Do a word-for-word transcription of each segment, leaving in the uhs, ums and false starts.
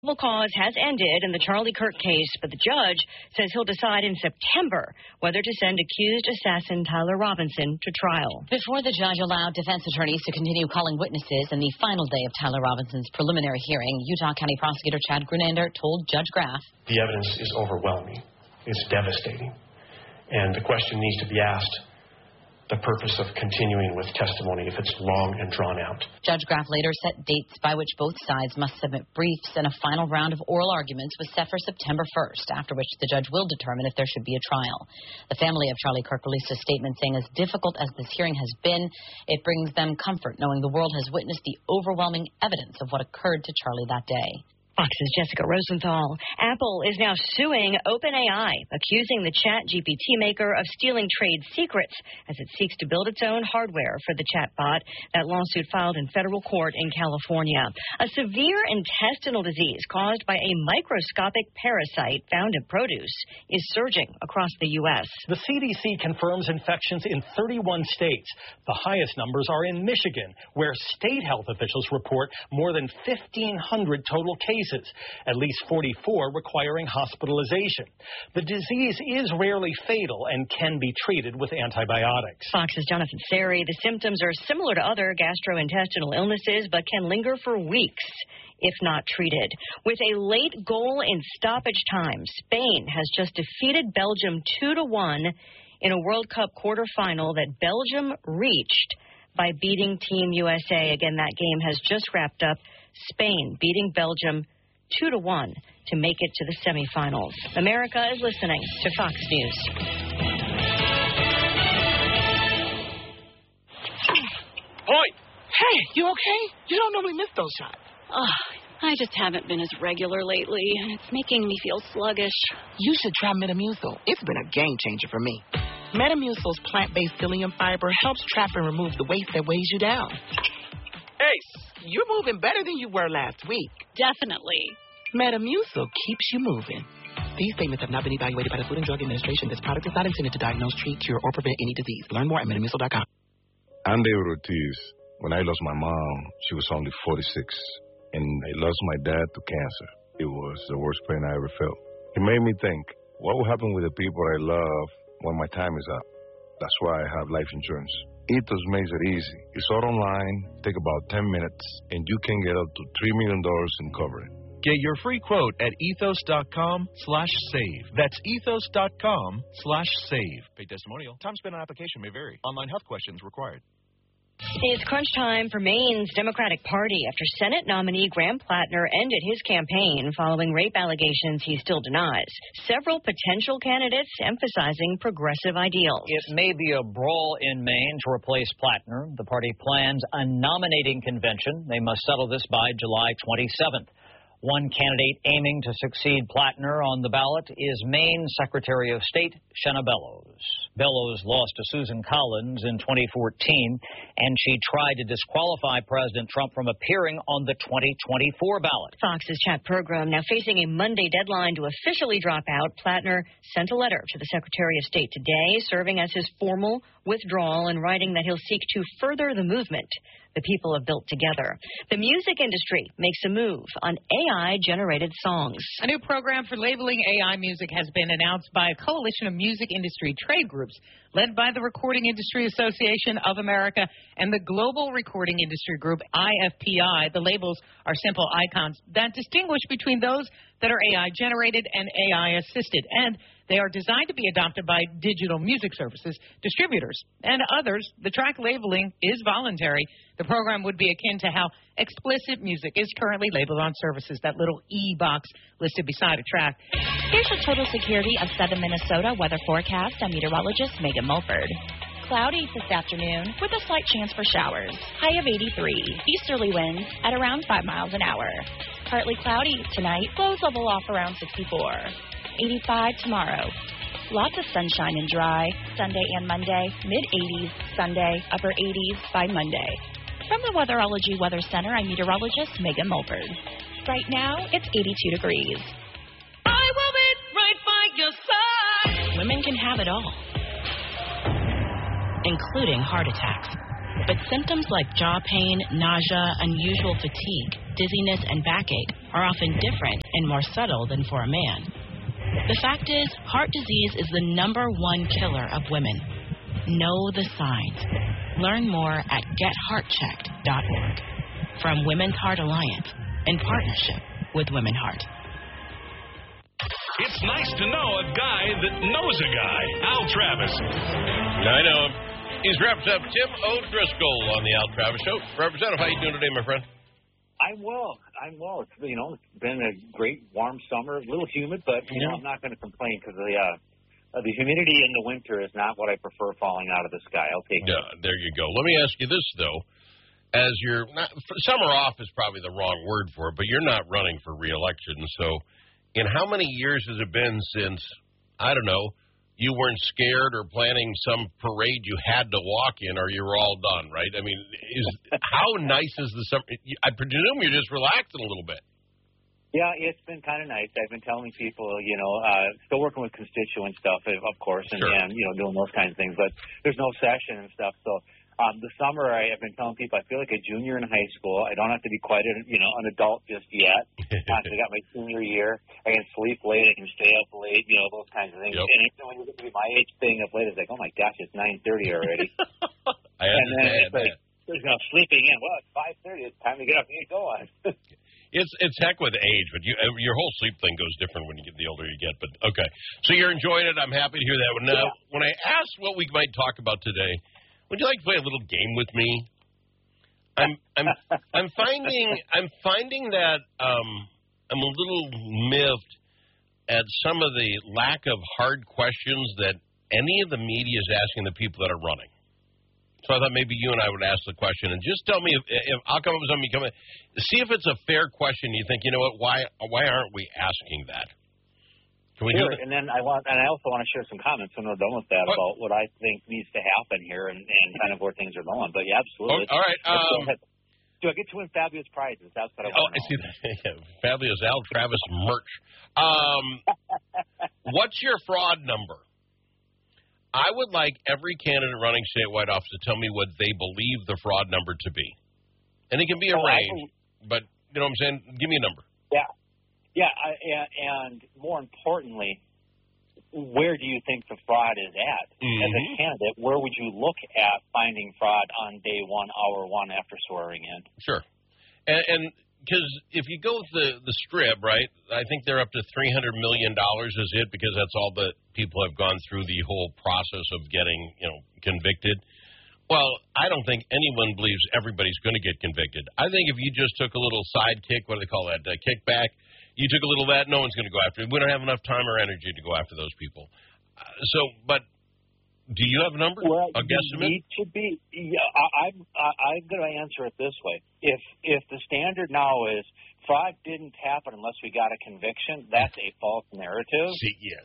Probable cause has ended in the Charlie Kirk case, but the judge says he'll decide in September whether to send accused assassin Tyler Robinson to trial. Before the judge allowed defense attorneys to continue calling witnesses in the final day of Tyler Robinson's preliminary hearing, Utah County Prosecutor Chad Grunander told Judge Graff, "The evidence is overwhelming. It's devastating. And the question needs to be asked, the purpose of continuing with testimony if it's long and drawn out." Judge Graff later set dates by which both sides must submit briefs, and a final round of oral arguments was set for September first, after which the judge will determine if there should be a trial. The family of Charlie Kirk released a statement saying, as difficult as this hearing has been, it brings them comfort knowing the world has witnessed the overwhelming evidence of what occurred to Charlie that day. Fox's Jessica Rosenthal. Apple is now suing OpenAI, accusing the Chat G P T maker of stealing trade secrets as it seeks to build its own hardware for the chatbot. That lawsuit filed in federal court in California. A severe intestinal disease caused by a microscopic parasite found in produce is surging across the U S. The C D C confirms infections in thirty-one states. The highest numbers are in Michigan, where state health officials report more than fifteen hundred total cases. At least forty-four requiring hospitalization. The disease is rarely fatal and can be treated with antibiotics. Fox's Jonathan Seri. The symptoms are similar to other gastrointestinal illnesses, but can linger for weeks if not treated. With a late goal in stoppage time, Spain has just defeated Belgium two to one in a World Cup quarterfinal that Belgium reached by beating Team U S A. Again, that game has just wrapped up. Spain beating Belgium two to one to make it to the semifinals. America is listening to Fox News. Boy, hey, you okay? You don't normally miss those shots. Oh, I just haven't been as regular lately. It's making me feel sluggish. You should try Metamucil. It's been a game changer for me. Metamucil's plant-based psyllium fiber helps trap and remove the waste that weighs you down. Ace, you're moving better than you were last week. Definitely. Metamucil keeps you moving. These statements have not been evaluated by the Food and Drug Administration. This product is not intended to diagnose, treat, cure, or prevent any disease. Learn more at metamucil dot com. I'm David Ortiz. When I lost my mom, she was only forty-six. And I lost my dad to cancer. It was the worst pain I ever felt. It made me think, what will happen with the people I love when my time is up? That's why I have life insurance. Ethos makes it easy. It's all online, take about ten minutes, and you can get up to three million dollars in coverage. Get your free quote at ethos.com slash save. That's ethos.com slash save. Paid testimonial. Time spent on application may vary. Online health questions required. It's crunch time for Maine's Democratic Party after Senate nominee Graham Plattner ended his campaign following rape allegations he still denies. Several potential candidates emphasizing progressive ideals. It may be a brawl in Maine to replace Plattner. The party plans a nominating convention. They must settle this by July twenty-seventh. One candidate aiming to succeed Plattner on the ballot is Maine Secretary of State Shenna Bellows. Bellows lost to Susan Collins in twenty fourteen, and she tried to disqualify President Trump from appearing on the twenty twenty-four ballot. Fox's chat program now facing a Monday deadline to officially drop out. Plattner sent a letter to the Secretary of State today, serving as his formal withdrawal and writing that he'll seek to further the movement the people have built together. The music industry makes a move on A I-generated songs. A new program for labeling A I music has been announced by a coalition of music industry trade groups led by the Recording Industry Association of America and the Global Recording Industry Group, I F P I. The labels are simple icons that distinguish between those that are A I-generated and A I-assisted, and they are designed to be adopted by digital music services, distributors, and others. The track labeling is voluntary. The program would be akin to how explicit music is currently labeled on services, that little E box listed beside a track. Here's your total security of Southern Minnesota weather forecast. I'm meteorologist Megan Mulford. Cloudy this afternoon with a slight chance for showers. High of eighty-three. Easterly winds at around five miles an hour. Partly cloudy tonight. Lows level off around sixty-four. eighty-five tomorrow. Lots of sunshine and dry. Sunday and Monday. mid-eighties. Sunday. Upper eighties by Monday. From the Weatherology Weather Center, I'm meteorologist Megan Mulford. Right now, it's eighty-two degrees. I will be right by your side. Women can have it all, including heart attacks. But symptoms like jaw pain, nausea, unusual fatigue, dizziness, and backache are often different and more subtle than for a man. The fact is, heart disease is the number one killer of women. Know the signs. Learn more at get heart checked dot org. From Women's Heart Alliance, in partnership with Women Heart. It's nice to know a guy that knows a guy. Al Travis. I know him. He's Representative Tim O'Driscoll on the Al Travis Show. Representative, how you doing today, my friend? I'm well. I'm well. It's, you know, it's been a great warm summer. A little humid, but, you know, I'm not going to complain because the, uh, the humidity in the winter is not what I prefer falling out of the sky. I'll take it. Yeah, there you go. Let me ask you this, though. As you're not, summer off is probably the wrong word for it, but you're not running for re-election. So in how many years has it been since, I don't know, you weren't scared or planning some parade you had to walk in or you were all done, right? I mean, is how nice is the summer? I presume you're just relaxing a little bit. Yeah, it's been kind of nice. I've been telling people, you know, uh, still working with constituent stuff, of course, and, sure. and, you know, doing those kinds of things. But there's no session and stuff, so... Um, the summer, I have been telling people I feel like a junior in high school. I don't have to be quite a, you know, an adult just yet. I got my senior year. I can sleep late. I can stay up late. You know, those kinds of things. Yep. And it's, when you get to be my age, staying up late, it's like, oh my gosh, it's nine thirty already. I and then understand it's like, that. you know, sleeping in. Well, it's five thirty. It's time to get up and get going. It's it's heck with age, but you, your whole sleep thing goes different when you get the older you get. But okay, so you're enjoying it. I'm happy to hear that. Now, yeah. When I asked what we might talk about today. Would you like to play a little game with me? I'm I'm I'm finding I'm finding that um, I'm a little miffed at some of the lack of hard questions that any of the media is asking the people that are running. So I thought maybe you and I would ask the question and just tell me if, if I'll come up with something. Come in, see if it's a fair question. You think, you know what? Why why aren't we asking that? Can we sure, do and then I want, and I also want to share some comments when we're done with that what? about what I think needs to happen here and, and kind of where things are going. But yeah, absolutely. Oh, all right. Um, do I get to win fabulous prizes? That's what I want. Oh, I see that. Yeah, fabulous Al Travis merch. Um, what's your fraud number? I would like every candidate running statewide office to tell me what they believe the fraud number to be, and it can be a oh, range. But you know what I'm saying? Give me a number. Yeah. Yeah, I, and more importantly, where do you think the fraud is at? Mm-hmm. As a candidate, where would you look at finding fraud on day one, hour one after swearing in? Sure. And because if you go with the, the strip, right, I think they're up to three hundred million dollars is it, because that's all the people have gone through the whole process of getting, you know, convicted. Well, I don't think anyone believes everybody's going to get convicted. I think if you just took a little sidekick, what do they call that, uh, kickback, you took a little of that, no one's going to go after it. We don't have enough time or energy to go after those people. Uh, so, but do you have a number? Well, a guesstimate? It should be. Yeah, I, I'm. I'm going to answer it this way. If if the standard now is fraud didn't happen unless we got a conviction, that's a false narrative. See, yes.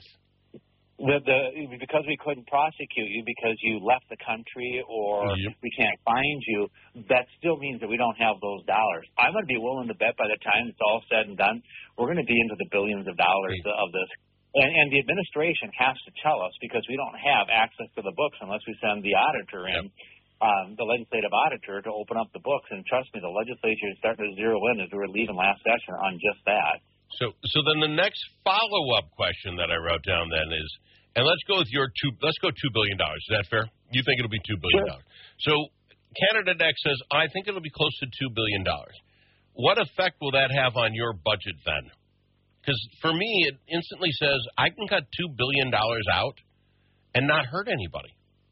The, the because we couldn't prosecute you because you left the country or yep. we can't find you, that still means that we don't have those dollars. I'm going to be willing to bet by the time it's all said and done, we're going to be into the billions of dollars right. of this. And, and the administration has to tell us because we don't have access to the books unless we send the auditor in, yep. um, the legislative auditor, to open up the books. And trust me, the legislature is starting to zero in as we were leaving last session on just that. So, so then the next follow-up question that I wrote down then is, and let's go with your two. Let's go two billion dollars. Is that fair? You think it'll be two billion dollars? Sure. So, candidate X says, I think it'll be close to two billion dollars. What effect will that have on your budget then? Because for me, it instantly says I can cut two billion dollars out and not hurt anybody.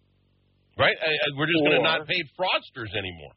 Right? I, I, we're just going to not pay fraudsters anymore.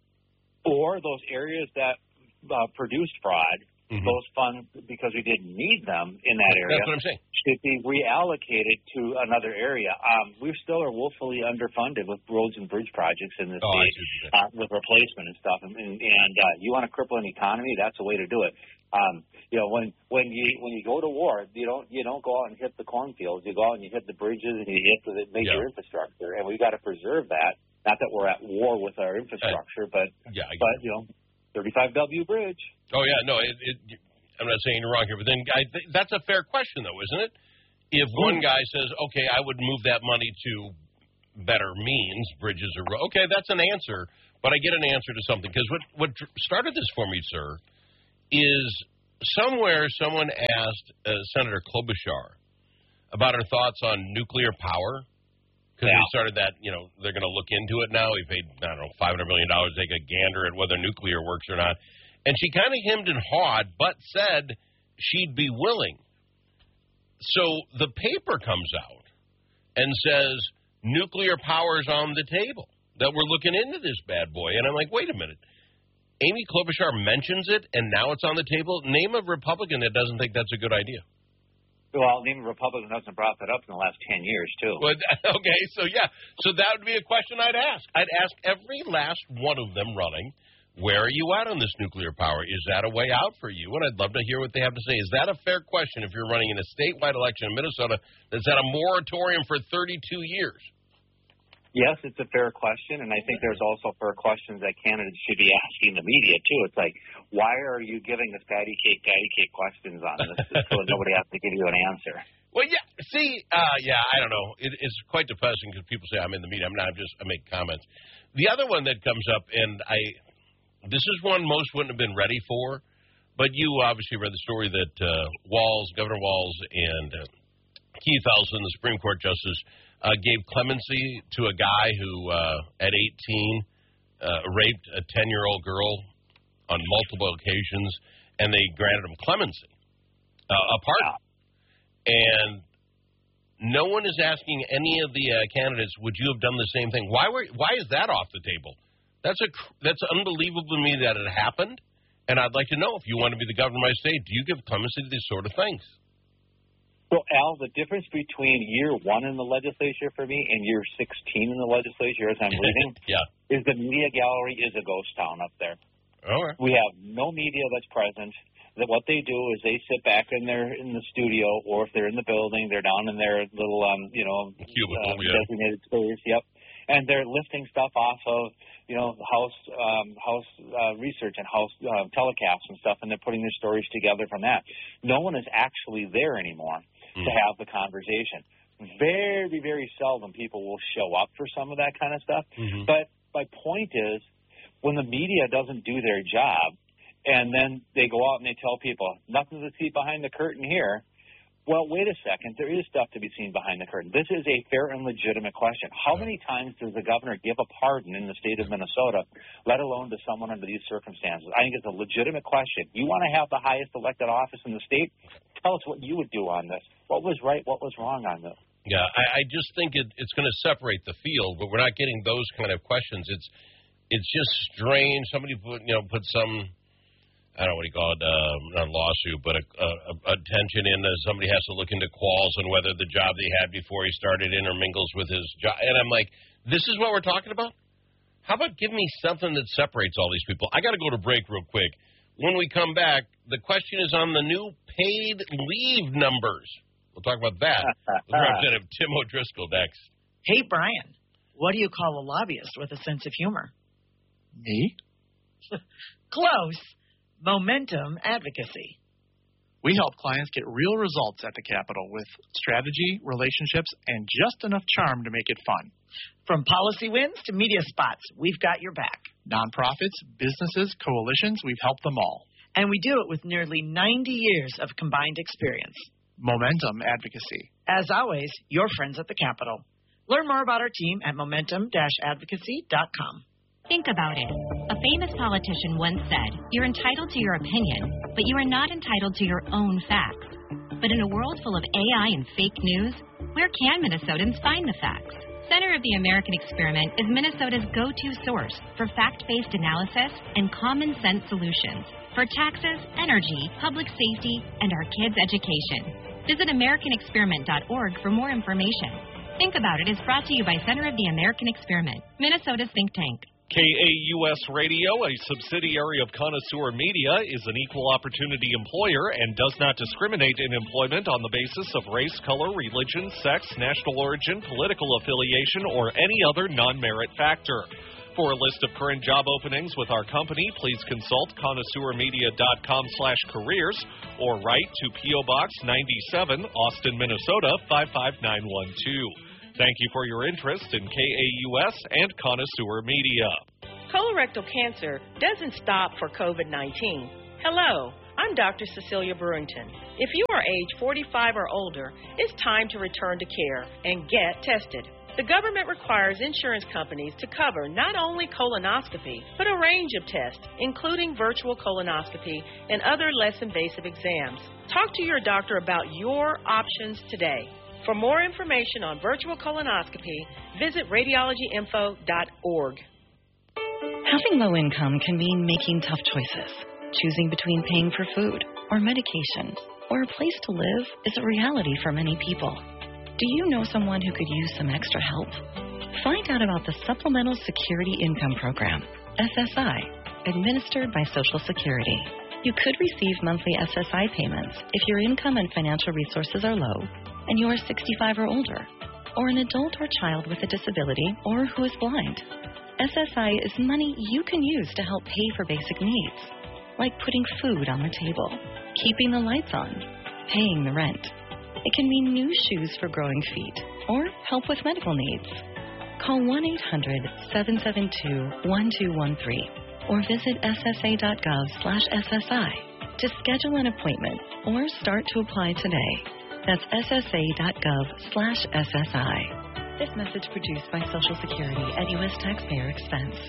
Or those areas that uh, produced fraud. Mm-hmm. Those funds, because we didn't need them in that area, that's what I'm saying, should be reallocated to another area. Um, we still are woefully underfunded with roads and bridge projects in this oh, state, uh, with replacement and stuff. And, and, and uh, you want to cripple an economy? That's a way to do it. Um, you know, when when you when you go to war, you don't you don't go out and hit the cornfields. You go out and you hit the bridges and you hit the major yeah. infrastructure, and we've got to preserve that. Not that we're at war with our infrastructure, but yeah, but you know. thirty-five W Bridge. Oh, yeah, no, it, it, I'm not saying you're wrong here, but then I th- that's a fair question, though, isn't it? If one guy says, okay, I would move that money to better means, bridges or roads, okay, that's an answer, but I get an answer to something. Because what, what started this for me, sir, is somewhere someone asked uh, Senator Klobuchar about her thoughts on nuclear power. Because yeah. we started that, you know, they're going to look into it now. We paid, I don't know, five hundred million dollars to take a gander at whether nuclear works or not. And she kind of hemmed and hawed, but said she'd be willing. So the paper comes out and says nuclear power's on the table, that we're looking into this bad boy. And I'm like, wait a minute. Amy Klobuchar mentions it, and now it's on the table? Name a Republican that doesn't think that's a good idea. Well, name a Republican hasn't brought that up in the last ten years, too. Well, okay, so yeah. So that would be a question I'd ask. I'd ask every last one of them running, where are you at on this nuclear power? Is that a way out for you? And I'd love to hear what they have to say. Is that a fair question if you're running in a statewide election in Minnesota that's had a moratorium for thirty-two years? Yes, it's a fair question, and I think there's also fair questions that candidates should be asking the media, too. It's like, why are you giving us patty cake, patty cake questions on this so nobody has to give you an answer? Well, yeah, see, uh, yeah, I don't know. It, it's quite depressing because people say I'm in the media. I'm not. I'm just I make comments. The other one that comes up, and I, this is one most wouldn't have been ready for, but you obviously read the story that uh, Walz, Governor Walz, and uh, Keith Ellison, the Supreme Court justice, Uh, gave clemency to a guy who, uh, at eighteen, uh, raped a ten-year-old girl on multiple occasions, and they granted him clemency, uh, a pardon. And no one is asking any of the uh, candidates, would you have done the same thing? Why were? Why is that off the table? That's a that's unbelievable to me that it happened, and I'd like to know, if you want to be the governor of my state, do you give clemency to these sort of things? Well, Al, the difference between year one in the legislature for me and year sixteen in the legislature as I'm leaving yeah. is the media gallery is a ghost town up there. All right. We have no media that's present. That what they do is they sit back in their in the studio, or if they're in the building, they're down in their little, um, you know, cubicle, uh, yeah. designated space. Yep. And they're lifting stuff off of, you know, house um, house uh, research and house uh, telecasts and stuff, and they're putting their stories together from that. No one is actually there anymore mm. to have the conversation. Very, very seldom people will show up for some of that kind of stuff. Mm-hmm. But my point is, when the media doesn't do their job, and then they go out and they tell people, nothing to see behind the curtain here, well, wait a second. There is stuff to be seen behind the curtain. This is a fair and legitimate question. How many times does the governor give a pardon in the state of Minnesota, let alone to someone under these circumstances? I think it's a legitimate question. You want to have the highest elected office in the state? Tell us what you would do on this. What was right? What was wrong on this? Yeah, I, I just think it, it's going to separate the field, but we're not getting those kind of questions. It's it's just strange. Somebody put you know put some. I don't know what you call it, uh, not a lawsuit, but a, a, a attention in that somebody has to look into Qualls and whether the job they had before he started intermingles with his job. And I'm like, this is what we're talking about? How about give me something that separates all these people? I got to go to break real quick. When we come back, the question is on the new paid leave numbers. We'll talk about that with Representative Tim O'Driscoll next. Hey, Brian, what do you call a lobbyist with a sense of humor? Me? Close. Momentum Advocacy. We help clients get real results at the Capitol with strategy, relationships, and just enough charm to make it fun. From policy wins to media spots, we've got your back. Nonprofits, businesses, coalitions, we've helped them all. And we do it with nearly ninety years of combined experience. Momentum Advocacy. As always, your friends at the Capitol. Learn more about our team at momentum dash advocacy dot com. Think about it. A famous politician once said, you're entitled to your opinion, but you are not entitled to your own facts. But in a world full of A I and fake news, where can Minnesotans find the facts? Center of the American Experiment is Minnesota's go-to source for fact-based analysis and common-sense solutions for taxes, energy, public safety, and our kids' education. Visit american experiment dot org for more information. Think About It is brought to you by Center of the American Experiment, Minnesota's think tank. K A U S Radio, a subsidiary of Connoisseur Media, is an equal opportunity employer and does not discriminate in employment on the basis of race, color, religion, sex, national origin, political affiliation, or any other non-merit factor. For a list of current job openings with our company, please consult connoisseur media dot com slash careers or write to P O Box ninety-seven, Austin, Minnesota five five nine one two. Thank you for your interest in K A U S and Connoisseur Media. Colorectal cancer doesn't stop for COVID nineteen. Hello, I'm Doctor Cecilia Brewington. If you are age forty-five or older, it's time to return to care and get tested. The government requires insurance companies to cover not only colonoscopy, but a range of tests, including virtual colonoscopy and other less invasive exams. Talk to your doctor about your options today. For more information on virtual colonoscopy, visit radiology info dot org. Having low income can mean making tough choices. Choosing between paying for food or medication or a place to live is a reality for many people. Do you know someone who could use some extra help? Find out about the Supplemental Security Income Program, S S I, administered by Social Security. You could receive monthly S S I payments if your income and financial resources are low and you are sixty-five or older, or an adult or child with a disability or who is blind. S S I is money you can use to help pay for basic needs, like putting food on the table, keeping the lights on, paying the rent. It can mean new shoes for growing feet or help with medical needs. Call one eight hundred seven seven two one two one three or visit S S A dot gov slash S S I to schedule an appointment or start to apply today. That's S S A dot gov slash S S I. This message produced by Social Security at U S taxpayer expense.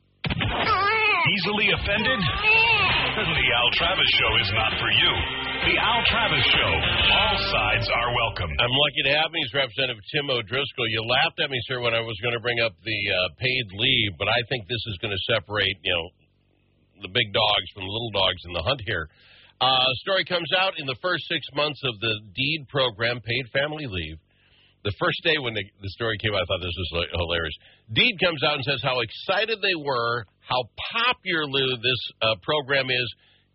Easily offended? The Al Travis Show is not for you. The Al Travis Show. All sides are welcome. I'm lucky to have me as Representative Tim O'Driscoll. You laughed at me, sir, when I was going to bring up the uh, paid leave, but I think this is going to separate, you know, the big dogs from the little dogs in the hunt here. Uh, story comes out in the first six months of the DEED program, paid family leave. The first day when the, the story came out, I thought this was hilarious. DEED comes out and says how excited they were, how popular this uh, program is.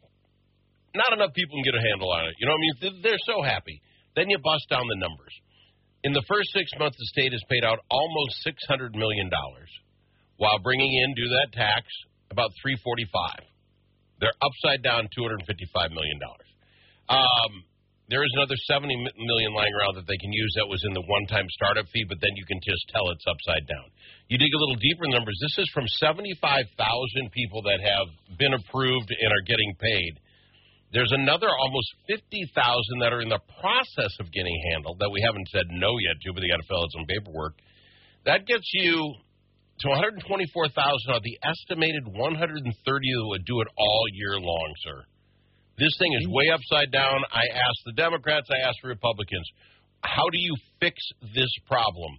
Not enough people can get a handle on it. You know what I mean? They're so happy. Then you bust down the numbers. In the first six months, the state has paid out almost six hundred million dollars while bringing in, do that tax, about three hundred forty-five dollars. They're upside down two hundred fifty-five million dollars. Um, there is another seventy million dollars lying around that they can use that was in the one-time startup fee, but then you can just tell it's upside down. You dig a little deeper in the numbers. This is from seventy-five thousand people that have been approved and are getting paid. There's another almost fifty thousand that are in the process of getting handled that we haven't said no yet to, but they got to fill out some paperwork. That gets you to one hundred twenty-four thousand of the estimated one hundred thirty that would do it all year long, sir. This thing is way upside down. I asked the Democrats, I asked the Republicans, how do you fix this problem?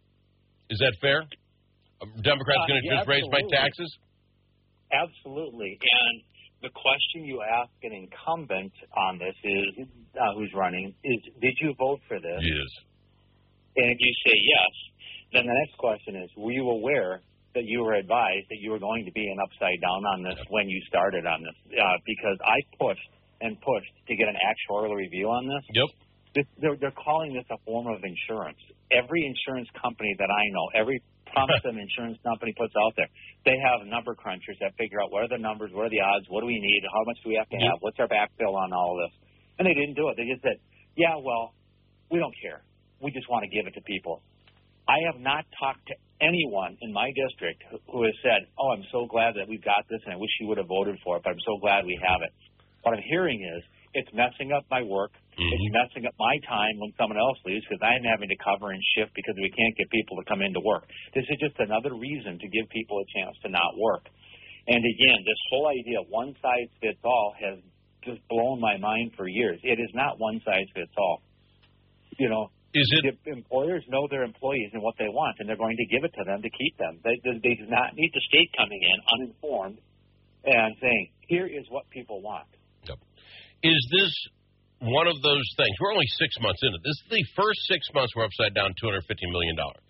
Is that fair? A Democrat's uh, going to yeah, just raise my taxes? Absolutely. And the question you ask an incumbent on this is, uh, who's running, is did you vote for this? Yes. And if you say yes, then the next question is, were you aware that you were advised that you were going to be an upside down on this when you started on this? Uh, because I pushed and pushed to get an actuarial review on this. Yep. This, they're, they're calling this a form of insurance. Every insurance company that I know, every promise an insurance company puts out there, they have number crunchers that figure out what are the numbers, what are the odds, what do we need, how much do we have to have, what's our backfill on all of this. And they didn't do it. They just said, yeah, well, we don't care. We just want to give it to people. I have not talked to anyone in my district who, who has said, oh, I'm so glad that we've got this and I wish you would have voted for it, but I'm so glad we have it. What I'm hearing is it's messing up my work. Mm-hmm. It's messing up my time when someone else leaves because I'm having to cover and shift because we can't get people to come into work. This is just another reason to give people a chance to not work. And again, this whole idea of one size fits all has just blown my mind for years. It is not one size fits all. You know, is it? The employers know their employees and what they want, and they're going to give it to them to keep them. They, they, they do not need the state coming in uninformed and saying, here is what people want. Yep. Is this one of those things? We're only six months into this. This is the first six months we're upside down two hundred fifty million dollars.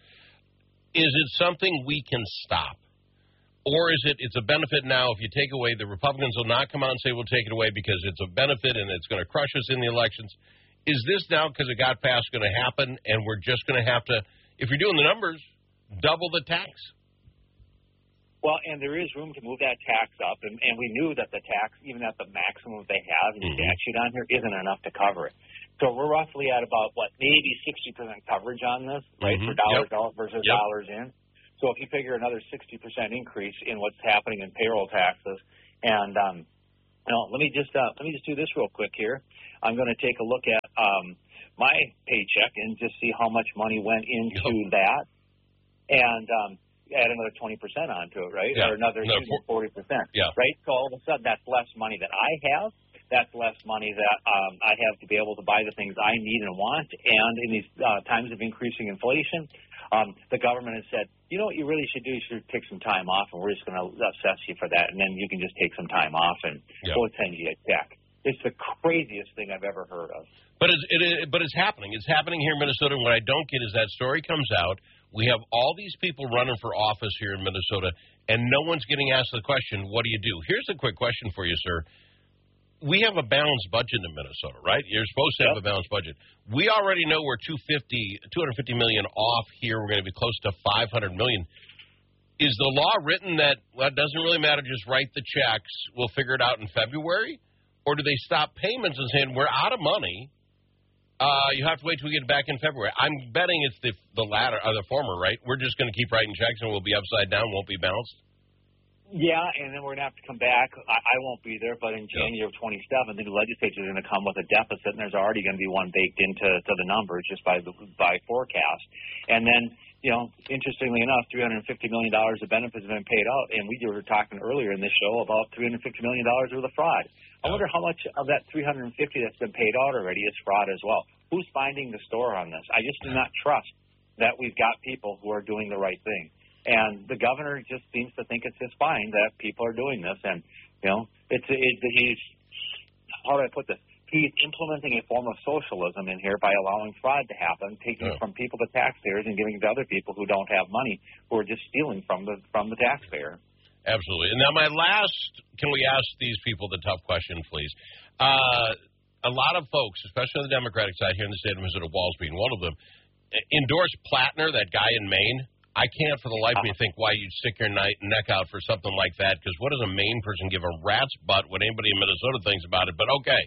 Is it something we can stop? Or is it it's a benefit now? If you take away, the Republicans will not come out and say we'll take it away because it's a benefit and it's going to crush us in the elections. Is this now, because it got passed, going to happen and we're just going to have to, if you're doing the numbers, double the tax? Well, and there is room to move that tax up, and, and we knew that the tax, even at the maximum they have in the mm-hmm. statute on here, isn't enough to cover it. So we're roughly at about, what, maybe sixty percent coverage on this, right, mm-hmm. for dollars yep. out versus yep. dollars in. So if you figure another sixty percent increase in what's happening in payroll taxes, and um, Now, let me just uh, let me just do this real quick here. I'm going to take a look at um, my paycheck and just see how much money went into that, and um, add another twenty percent onto it, right? Yeah. Or another No, forty percent, yeah. right? So all of a sudden, that's less money that I have. That's less money that um, I have to be able to buy the things I need and want. And in these uh, times of increasing inflation, um, the government has said, you know what you really should do? You should take some time off, and we're just going to assess you for that. And then you can just take some time off, and Yeah. we'll send you a check. It's the craziest thing I've ever heard of. But it's, it, it, but it's happening. It's happening here in Minnesota. And what I don't get is that story comes out. We have all these people running for office here in Minnesota, and no one's getting asked the question, what do you do? Here's a quick question for you, sir. We have a balanced budget in Minnesota, right? You're supposed to have Yep. a balanced budget. We already know we're two hundred fifty million off here. We're going to be close to five hundred million. Is the law written that, well, it doesn't really matter, just write the checks, we'll figure it out in February? Or do they stop payments and saying, we're out of money, uh, you have to wait till we get back in February? I'm betting it's the the latter, or the former, right? We're just going to keep writing checks and we'll be upside down, won't be balanced? Yeah, and then we're going to have to come back. I, I won't be there, but in January of twenty-seven, the legislature is going to come with a deficit, and there's already going to be one baked into to the numbers just by the, by forecast. And then, you know, interestingly enough, three hundred fifty million dollars of benefits have been paid out, and we were talking earlier in this show about three hundred fifty million dollars worth of fraud. I wonder how much of that three hundred fifty that's been paid out already is fraud as well. Who's finding the store on this? I just do not trust that we've got people who are doing the right thing. And the governor just seems to think it's just fine that people are doing this. And, you know, it's it, he's, how do I put this? He's implementing a form of socialism in here by allowing fraud to happen, taking Yeah. from people to taxpayers and giving it to other people who don't have money, who are just stealing from the from the taxpayer. Absolutely. And now my last, can we ask these people the tough question, please? Uh, a lot of folks, especially on the Democratic side here in the state of Minnesota, Walls being one of them, endorse Plattner, that guy in Maine. I can't for the life of me think why you'd stick your neck out for something like that, because what does a Maine person give a rat's butt what anybody in Minnesota thinks about it? But okay,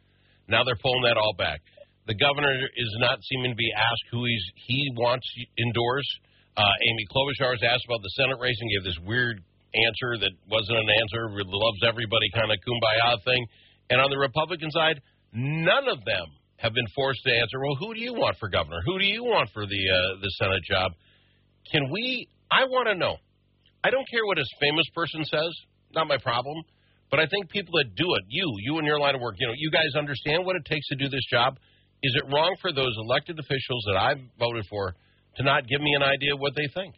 now they're pulling that all back. The governor is not seeming to be asked who he's, he wants to endorse. Uh, Amy Klobuchar was asked about the Senate race and gave this weird answer that wasn't an answer, loves everybody kind of kumbaya thing. And on the Republican side, none of them have been forced to answer, well, who do you want for governor? Who do you want for the uh, the Senate job? Can we, I want to know. I don't care what a famous person says, not my problem, but I think people that do it, you, you in your line of work, you know, you guys understand what it takes to do this job. Is it wrong for those elected officials that I've voted for to not give me an idea of what they think?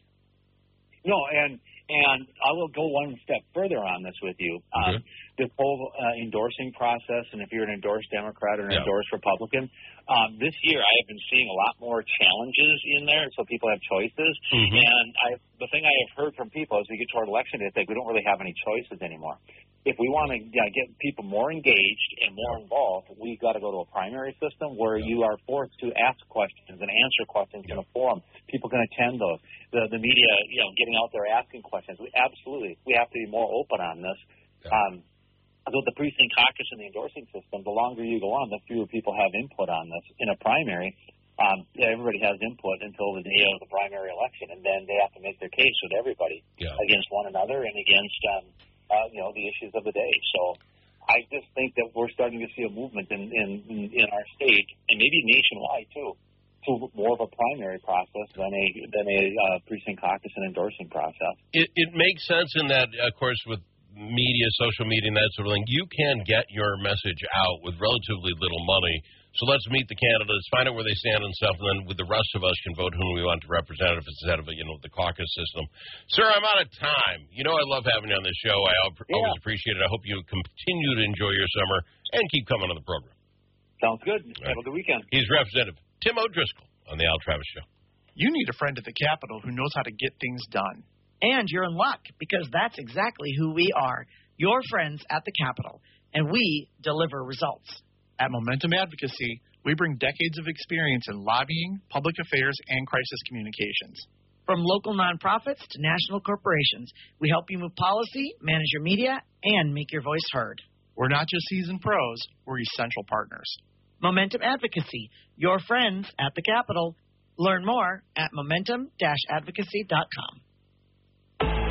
No, and and I will go one step further on this with you. Um, this whole uh, endorsing process, and if you're an endorsed Democrat or an Yeah. endorsed Republican, um, this year I have been seeing a lot more challenges in there, so people have choices. Mhm. And I, the thing I have heard from people as we get toward election day, is that we don't really have any choices anymore. If we want to uh, get people more engaged and more involved, we've got to go to a primary system where you are forced to ask questions and answer questions in a forum. People can attend those. The the media, you know, getting out there asking questions. We absolutely we have to be more open on this. Um, with the precinct caucus and the endorsing system, the longer you go on, the fewer people have input on this. In a primary, um, yeah, everybody has input until the day of the primary election, and then they have to make their case with everybody Yeah. against one another and against um, uh, you know the issues of the day. So I just think that we're starting to see a movement in in, in our state and maybe nationwide too, to more of a primary process than a than a uh, precinct caucus and endorsing process. It, it makes sense in that, of course, with media, social media, and that sort of thing, you can get your message out with relatively little money. So let's meet the candidates, find out where they stand and stuff, and then with the rest of us can vote whom we want to represent if it's instead of, you know, the caucus system. Sir, I'm out of time. You know I love having you on this show. I always Yeah. appreciate it. I hope you continue to enjoy your summer and keep coming on the program. Sounds good. All Have right. a good weekend. He's Representative Tim O'Driscoll on the Al Travis Show. You need a friend at the Capitol who knows how to get things done. And you're in luck, because that's exactly who we are, your friends at the Capitol, and we deliver results. At Momentum Advocacy, we bring decades of experience in lobbying, public affairs, and crisis communications. From local nonprofits to national corporations, we help you move policy, manage your media, and make your voice heard. We're not just seasoned pros, we're essential partners. Momentum Advocacy, your friends at the Capitol. Learn more at momentum dash advocacy dot com.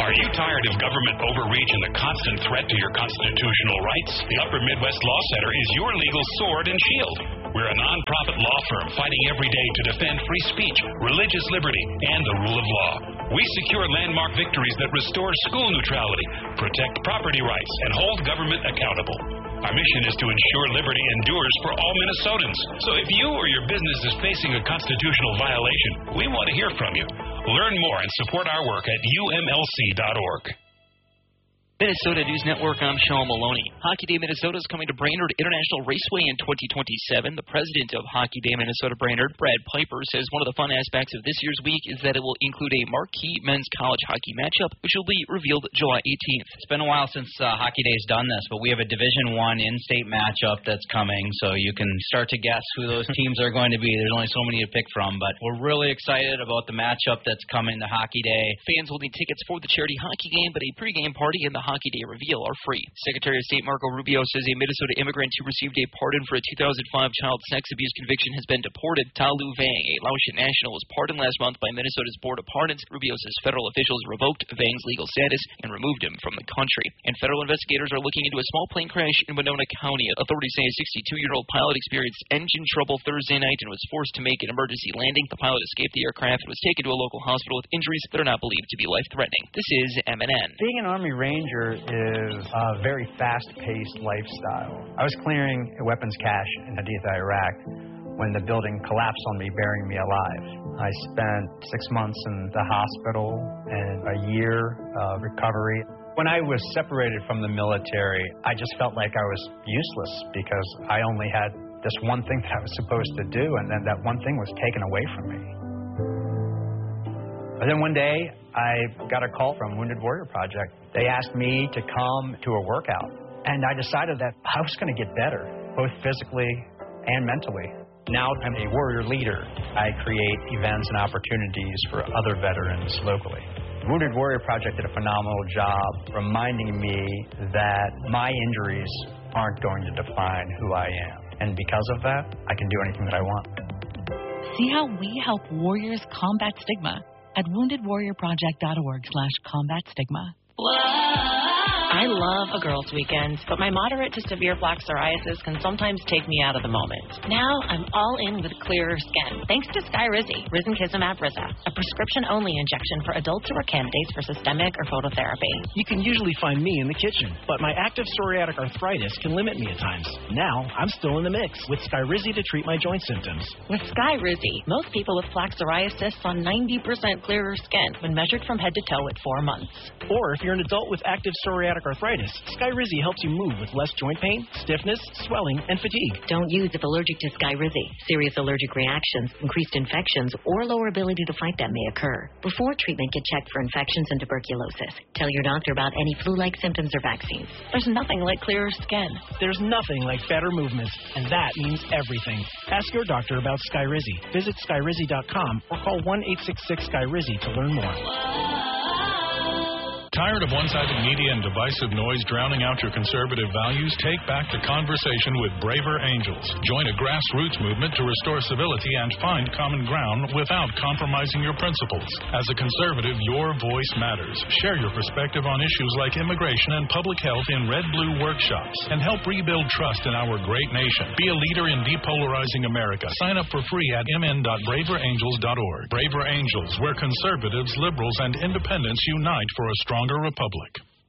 Are you tired of government overreach and the constant threat to your constitutional rights? The Upper Midwest Law Center is your legal sword and shield. We're a non-profit law firm fighting every day to defend free speech, religious liberty, and the rule of law. We secure landmark victories that restore school neutrality, protect property rights, and hold government accountable. Our mission is to ensure liberty endures for all Minnesotans. So if you or your business is facing a constitutional violation, we want to hear from you. Learn more and support our work at U M L C dot org. Minnesota News Network, I'm Sean Maloney. Hockey Day Minnesota is coming to Brainerd International Raceway in twenty twenty-seven. The president of Hockey Day Minnesota Brainerd, Brad Piper, says one of the fun aspects of this year's week is that it will include a marquee men's college hockey matchup, which will be revealed July eighteenth. It's been a while since uh, Hockey Day's done this, but we have a Division One in-state matchup that's coming, so you can start to guess who those teams are going to be. There's only so many to pick from, but we're really excited about the matchup that's coming to Hockey Day. Fans will need tickets for the charity hockey game, but a pregame party and the Hockey Day reveal are free. Secretary of State Marco Rubio says a Minnesota immigrant who received a pardon for a two thousand five child sex abuse conviction has been deported. Ta Lu Vang, a Laotian national, was pardoned last month by Minnesota's Board of Pardons. Rubio says federal officials revoked Vang's legal status and removed him from the country. And federal investigators are looking into a small plane crash in Winona County. Authorities say a sixty-two-year-old pilot experienced engine trouble Thursday night and was forced to make an emergency landing. The pilot escaped the aircraft and was taken to a local hospital with injuries that are not believed to be life-threatening. This is M N N. Being an Army Ranger is a very fast-paced lifestyle. I was clearing weapons cache in Haditha, Iraq, when the building collapsed on me, burying me alive. I spent six months in the hospital and a year of recovery. When I was separated from the military, I just felt like I was useless because I only had this one thing that I was supposed to do, and then that one thing was taken away from me. But then one day, I got a call from Wounded Warrior Project. They asked me to come to a workout, and I decided that I was going to get better, both physically and mentally. Now I'm a warrior leader. I create events and opportunities for other veterans locally. Wounded Warrior Project did a phenomenal job reminding me that my injuries aren't going to define who I am. And because of that, I can do anything that I want. See how we help warriors combat stigma at wounded warrior project dot org slash combat stigma. I love a girls' weekend, but my moderate to severe plaque psoriasis can sometimes take me out of the moment. Now I'm all in with clearer skin, thanks to Skyrizi, Risankizumab Riza, a prescription-only injection for adults who are candidates for systemic or phototherapy. You can usually find me in the kitchen, but my active psoriatic arthritis can limit me at times. Now I'm still in the mix with Skyrizi to treat my joint symptoms. With Skyrizi, most people with plaque psoriasis saw ninety percent clearer skin when measured from head to toe at four months. Or if you're an adult with active psoriatic arthritis, Skyrizi helps you move with less joint pain, stiffness, swelling, and fatigue. Don't use if allergic to Skyrizi. Serious allergic reactions, increased infections, or lower ability to fight them may occur. Before treatment, get checked for infections and tuberculosis. Tell your doctor about any flu-like symptoms or vaccines. There's nothing like clearer skin. There's nothing like better movement, and that means everything. Ask your doctor about Skyrizi. Visit Skyrizi dot com or call one eight six six Skyrizi to learn more. Tired of one-sided media and divisive noise drowning out your conservative values? Take back the conversation with Braver Angels. Join a grassroots movement to restore civility and find common ground without compromising your principles. As a conservative, your voice matters. Share your perspective on issues like immigration and public health in Red Blue workshops and help rebuild trust in our great nation. Be a leader in depolarizing America. Sign up for free at m n dot braver angels dot org. Braver Angels, where conservatives, liberals, and independents unite for a strong republic.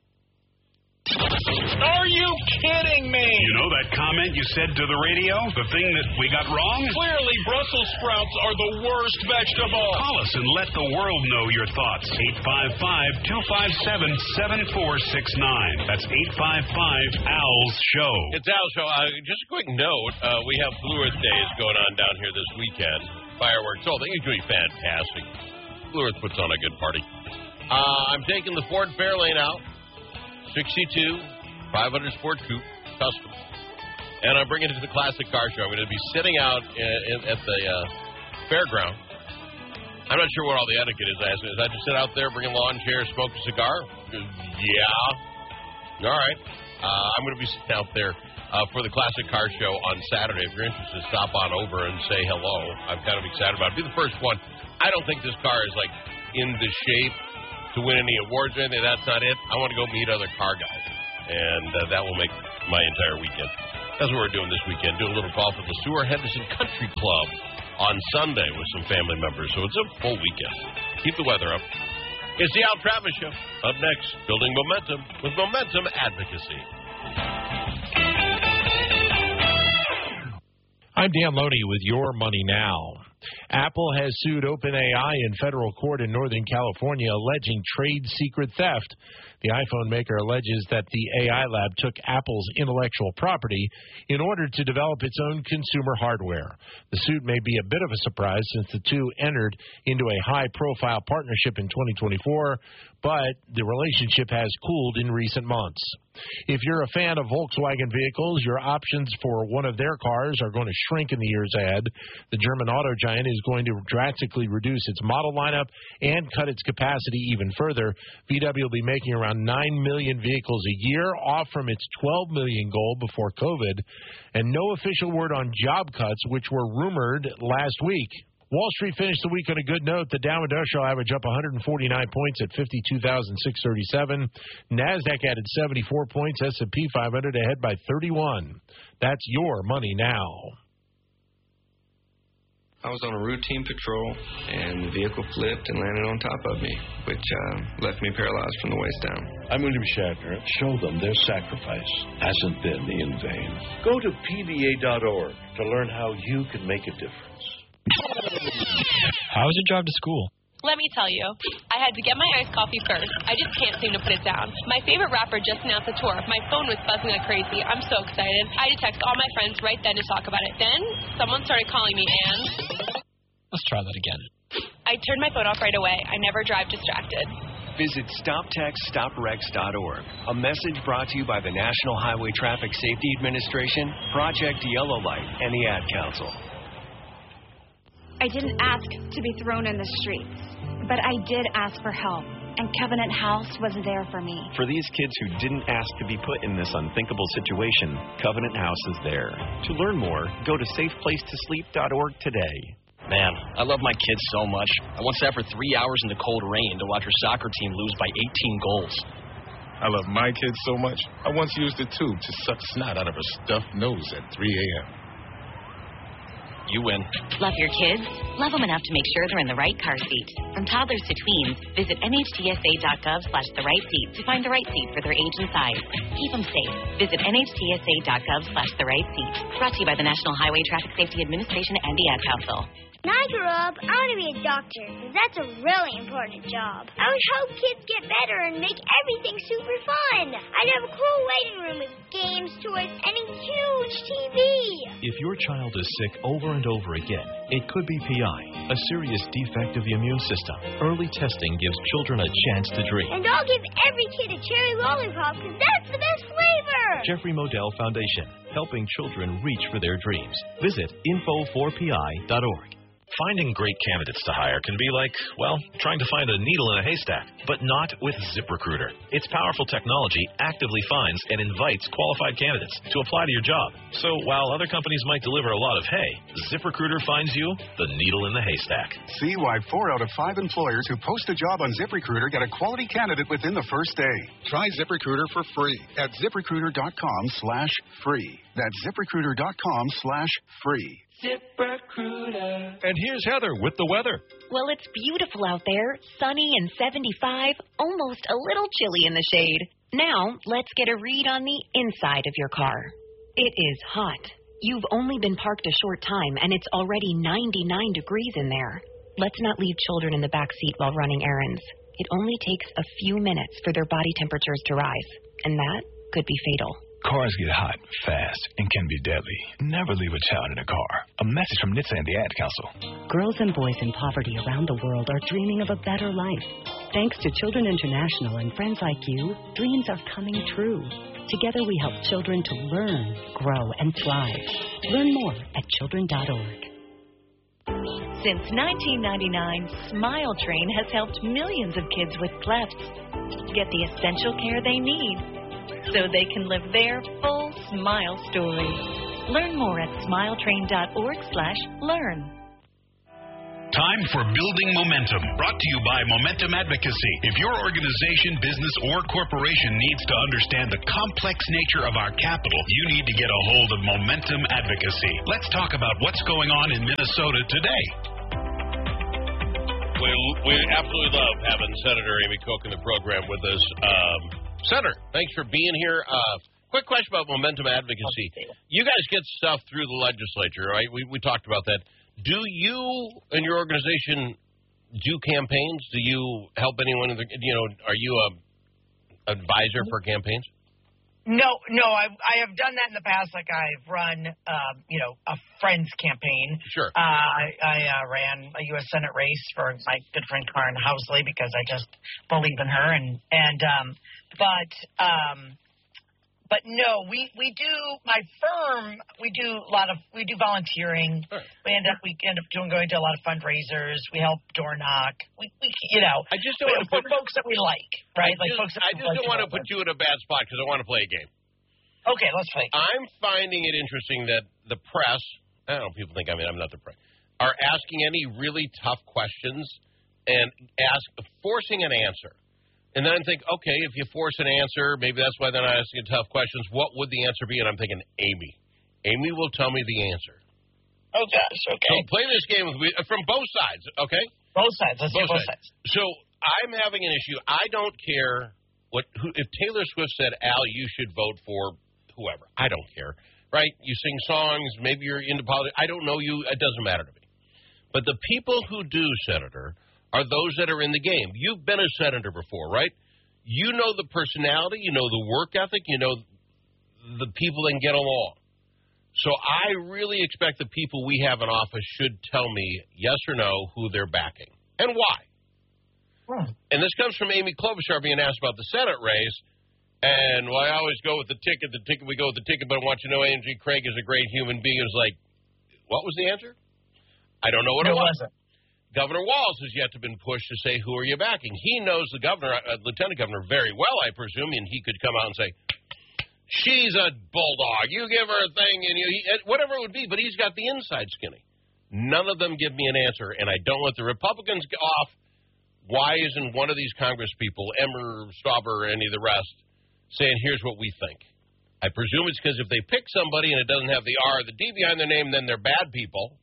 Are you kidding me? You know that comment you said to the radio? The thing that we got wrong? Clearly, Brussels sprouts are the worst vegetable. Call us and let the world know your thoughts. eight five five, two five seven, seven four six nine. That's eight five five, A L S Show. It's Al Show. Uh, just a quick note. Uh, we have Blue Earth Days going on down here this weekend. Fireworks. Oh, they usually fantastic. Blue Earth puts on a good party. Uh, I'm taking the Ford Fairlane out, sixty-two, five hundred Sport Coupe, custom. And I'm bringing it to the Classic Car Show. I'm going to be sitting out in, in, at the uh, fairground. I'm not sure what all the etiquette is. I asked me, is that to sit out there, bring a lawn chair, smoke a cigar? Yeah. All right. Uh, I'm going to be sitting out there uh, for the Classic Car Show on Saturday. If you're interested, stop on over and say hello. I'm kind of excited about it. It'll be the first one. I don't think this car is, like, in the shape to win any awards or anything. That's not it. I want to go meet other car guys, and uh, that will make my entire weekend. That's what we're doing this weekend, doing a little golf at the Stuart Henderson Country Club on Sunday with some family members. So it's a full weekend. Keep the weather up. It's the Al Travis Show. Up next, building momentum with Momentum Advocacy. I'm Dan Loney with Your Money Now. Apple has sued OpenAI in federal court in Northern California alleging trade secret theft. The iPhone maker alleges that the A I lab took Apple's intellectual property in order to develop its own consumer hardware. The suit may be a bit of a surprise since the two entered into a high-profile partnership in twenty twenty-four, but the relationship has cooled in recent months. If you're a fan of Volkswagen vehicles, your options for one of their cars are going to shrink in the years ahead. The German auto giant is going to drastically reduce its model lineup and cut its capacity even further. V W will be making around nine million vehicles a year, off from its twelve million goal before COVID, and no official word on job cuts, which were rumored last week. Wall Street finished the week on a good note. The Dow Industrial average up one hundred forty-nine points at fifty-two thousand six hundred thirty-seven. NASDAQ added seventy-four points. S and P five hundred ahead by thirty-one. That's Your Money Now. I was on a routine patrol, and the vehicle flipped and landed on top of me, which uh, left me paralyzed from the waist down. I'm William Shatner. Show them their sacrifice hasn't been in vain. Go to P D A dot org to learn how you can make a difference. How was your job to school? Let me tell you, I had to get my iced coffee first. I just can't seem to put it down. My favorite rapper just announced a tour. My phone was buzzing like crazy. I'm so excited. I had to text all my friends right then to talk about it. Then, someone started calling me, and... Let's try that again. I turned my phone off right away. I never drive distracted. Visit stop text stop wrecks dot org. A message brought to you by the National Highway Traffic Safety Administration, Project Yellow Light, and the Ad Council. I didn't ask to be thrown in the streets, but I did ask for help, and Covenant House was there for me. For these kids who didn't ask to be put in this unthinkable situation, Covenant House is there. To learn more, go to safe place to sleep dot org today. Man, I love my kids so much. I once sat for three hours in the cold rain to watch our soccer team lose by eighteen goals. I love my kids so much, I once used a tube to suck snot out of a stuffed nose at three a.m. You win. Love your kids? Love them enough to make sure they're in the right car seat. From toddlers to tweens, visit N H T S A dot gov slash the right seat to find the right seat for their age and size. Keep them safe. Visit N H T S A dot gov slash the right seat. Brought to you by the National Highway Traffic Safety Administration and the Ad Council. When I grow up, I want to be a doctor, because that's a really important job. I would help kids get better and make everything super fun. I'd have a cool waiting room with games, toys, and a huge T V. If your child is sick over and over again, it could be P I, a serious defect of the immune system. Early testing gives children a chance to dream. And I'll give every kid a cherry lollipop, because that's the best flavor. Jeffrey Modell Foundation, helping children reach for their dreams. Visit info four P I dot org. Finding great candidates to hire can be like, well, trying to find a needle in a haystack, but not with ZipRecruiter. Its powerful technology actively finds and invites qualified candidates to apply to your job. So while other companies might deliver a lot of hay, ZipRecruiter finds you the needle in the haystack. See why four out of five employers who post a job on ZipRecruiter get a quality candidate within the first day. Try ZipRecruiter for free at ZipRecruiter dot com slash free. That's ZipRecruiter dot com slash free. ZipRecruiter. And here's Heather with the weather. Well, it's beautiful out there, sunny and seventy-five, almost a little chilly in the shade. Now, let's get a read on the inside of your car. It is hot. You've only been parked a short time, and it's already ninety-nine degrees in there. Let's not leave children in the back seat while running errands. It only takes a few minutes for their body temperatures to rise, and that could be fatal. Cars get hot, fast, and can be deadly. Never leave a child in a car. A message from N H T S A and the Ad Council. Girls and boys in poverty around the world are dreaming of a better life. Thanks to Children International and friends like you, dreams are coming true. Together we help children to learn, grow, and thrive. Learn more at children dot org. Since nineteen ninety-nine, Smile Train has helped millions of kids with clefts get the essential care they need, so they can live their full smile story. Learn more at smile train dot org slash learn. Time for Building Momentum, brought to you by Momentum Advocacy. If your organization, business, or corporation needs to understand the complex nature of our capital, you need to get a hold of Momentum Advocacy. Let's talk about what's going on in Minnesota today. We, we absolutely love having Senator Amy Koch in the program with us. Um, Senator, thanks for being here. Uh, quick question about Momentum Advocacy. You guys get stuff through the legislature, right? We, we talked about that. Do you and your organization do campaigns? Do you help anyone? In the, you know, are you a advisor for campaigns? No, no. I I have done that in the past. Like I've run, um, you know, a friend's campaign. Sure. Uh, I, I uh, ran a U S Senate race for my good friend Karen Housley because I just believe in her. And and um, but um. But no, we, we do, my firm, we do a lot of, we do volunteering. Sure. We end up, we end up doing, going to a lot of fundraisers. We help door knock. We, we you know. I just don't want to put put folks that we like, right? I like just, folks that I just don't want to put you in a bad spot because I want to play a game. Okay, let's play. I'm finding it interesting that the press, I don't know, people think, I mean, I'm not the press, are asking any really tough questions and ask, forcing an answer. And then I think, okay, if you force an answer, maybe that's why they're not asking tough questions. What would the answer be? And I'm thinking, Amy. Amy will tell me the answer. Oh, gosh, okay. So play this game with me from both sides, okay? Both sides. Let's both, both sides. sides. So I'm having an issue. I don't care what who, if Taylor Swift said, Al, you should vote for whoever. I don't care, right? You sing songs. Maybe you're into politics. I don't know you. It doesn't matter to me. But the people who do, Senator, are those that are in the game. You've been a senator before, right? You know the personality, you know the work ethic, you know the people that can get along. So I really expect the people we have in office should tell me yes or no who they're backing and why. Hmm. And this comes from Amy Klobuchar being asked about the Senate race. And well, I always go with the ticket, the ticket, we go with the ticket, but I want you to know Angie Craig is a great human being. It was like, what was the answer? I don't know what it, it was. Wasn't. Governor Walz has yet to been pushed to say, who are you backing? He knows the governor, uh, lieutenant governor, very well, I presume, and he could come out and say, she's a bulldog. You give her a thing, and you, he, whatever it would be, but he's got the inside skinny. None of them give me an answer, and I don't let the Republicans get off. Why isn't one of these Congress people, Emmer, Stauber, or any of the rest, saying, here's what we think? I presume it's because if they pick somebody and it doesn't have the R or the D behind their name, then they're bad people.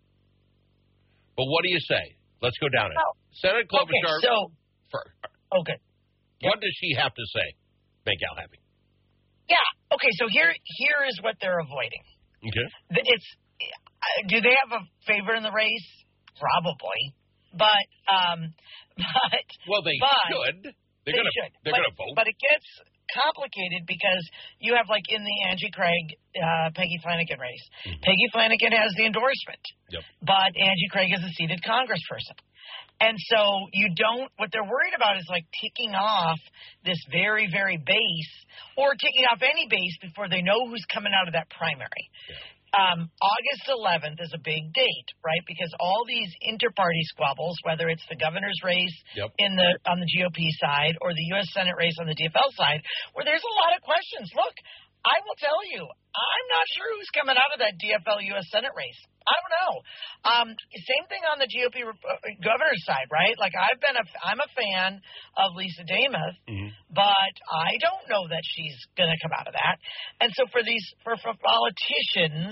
But what do you say? Let's go down it. Oh, Senator Klobuchar. Okay, so, for, okay. What does she have to say? Make Al happy. Yeah. Okay. So here, here is what they're avoiding. Okay. It's. Uh, do they have a favorite in the race? Probably, but um, but well, they but, should. They're they gonna. Should. They're but, gonna vote. But it gets complicated because you have, like, in the Angie Craig, uh, Peggy Flanagan race. Mm-hmm. Peggy Flanagan has the endorsement, yep. but Angie Craig is a seated congressperson. And so you don't, what they're worried about is, like, ticking off this very, very base or ticking off any base before they know who's coming out of that primary. Yeah. Um, August eleventh is a big date, right? Because all these inter-party squabbles, whether it's the governor's race yep. in the on the G O P side or the U S Senate race on the D F L side, where there's a lot of questions. Look, I will tell you, I'm not sure who's coming out of that D F L U S Senate race. I don't know. Um, same thing on the G O P uh, governor's side, right? Like I've been a, I'm a fan of Lisa Damuth, mm-hmm. but I don't know that she's going to come out of that. And so for these, for, for politicians,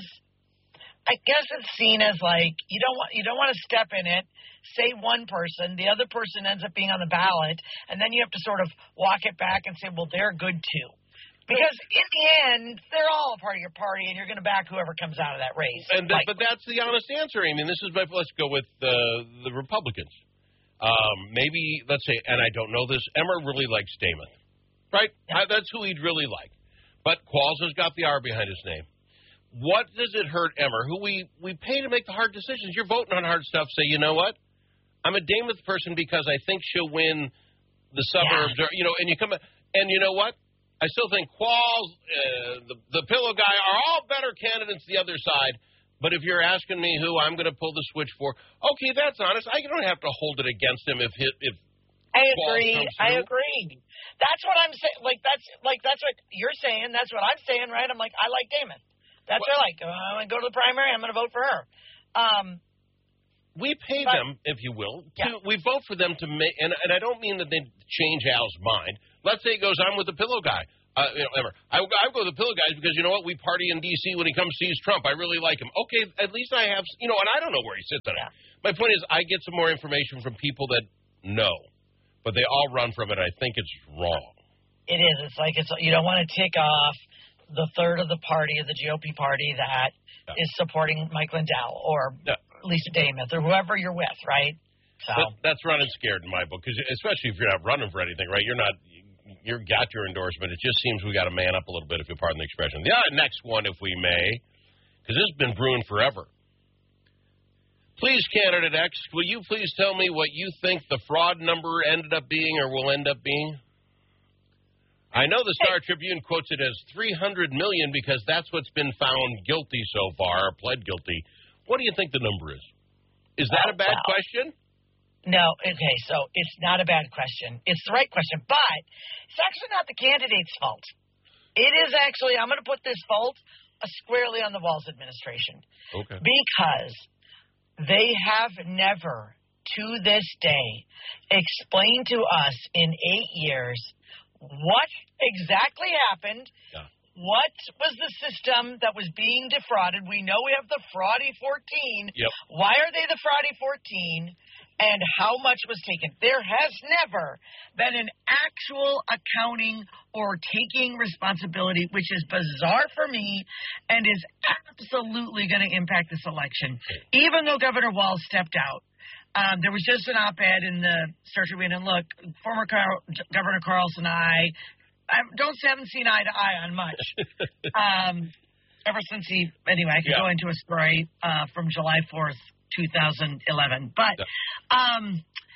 I guess it's seen as like you don't want you don't want to step in it, say one person, the other person ends up being on the ballot, and then you have to sort of walk it back and say, well, they're good too. Because in the end, they're all a part of your party, and you're going to back whoever comes out of that race. And th- but that's the honest answer, Amy. This is my, let's go with the the Republicans. Um, maybe let's say, and I don't know this. Emmer really likes Damuth, right? Yeah. I, that's who he'd really like. But Qualls has got the R behind his name. What does it hurt Emmer, who we we pay to make the hard decisions? You're voting on hard stuff. Say, you know what? I'm a Damuth person because I think she'll win the suburbs, yeah. or you know. And you come, and you know what? I still think Qualls, uh, the, the pillow guy are all better candidates the other side. But if you're asking me who I'm going to pull the switch for, okay, that's honest. I don't have to hold it against him if if. I agree. I agree. That's what I'm saying. Like that's like that's what you're saying. That's what I'm saying, right? I'm like, I like Damon. That's what I like. I'm going to go to the primary. I'm going to vote for her. Um, We pay But- them, if you will. To, Yeah. We vote for them to make, and, and I don't mean that they change Al's mind. Let's say he goes, I'm with the pillow guy. Uh, you know, ever. I, I go with the pillow guys because, you know what, we party in D C when he comes sees Trump. I really like him. Okay, at least I have, you know, and I don't know where he sits on it. My point is I get some more information from people that know, but they all run from it. I think it's wrong. It is. It's like it's you don't want to tick off the third of the party of the G O P party that Yeah. is supporting Mike Lindell or Yeah. Lisa Dameth or whoever you're with, right? So That, that's running scared in my book, because especially if you're not running for anything, right? You're not, you've got your endorsement. It just seems we got to man up a little bit, if you pardon the expression. The uh, next one, if we may, because this has been brewing forever. Please, Candidate X, will you please tell me what you think the fraud number ended up being or will end up being? I know the Star Tribune quotes it as three hundred million dollars because that's what's been found guilty so far, or pled guilty. What do you think the number is? Is that a bad well. question? no, okay, so it's not a bad question. It's the right question, but it's actually not the candidate's fault. It is actually, I'm going to put this fault uh, squarely on the Walz administration. Okay. Because they have never, to this day, explained to us in eight years what exactly happened, Yeah. what was the system that was being defrauded. We know we have the Fraudy fourteen. Yep. Why are they the Fraudy fourteen? And how much was taken? There has never been an actual accounting or taking responsibility, which is bizarre for me and is absolutely going to impact this election. Even though Governor Walz stepped out, um, there was just an op-ed in the Star Tribune, and look, former Car- Governor Carlson and I, I don't haven't seen eye to eye on much. um, ever since he, anyway, I could Yeah. go into a story uh, from July fourth, two thousand eleven. But, um,